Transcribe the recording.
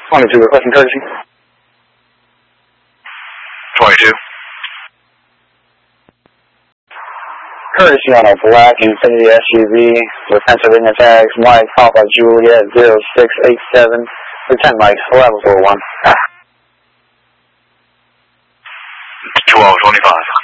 22 requesting courtesy. 22. Courtesy on a black Infiniti SUV with Pennsylvania tags, Mike Papa Juliet 0687, Lieutenant Mike, 1141. 1225.